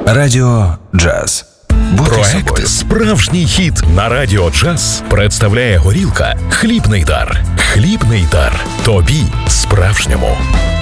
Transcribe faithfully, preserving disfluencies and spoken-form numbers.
Радіо Джаз. Будьте Проект собою. «Справжній хіт» на Радіо Джаз представляє горілка «Хлібний дар». Хлібний дар. Тобі справжньому.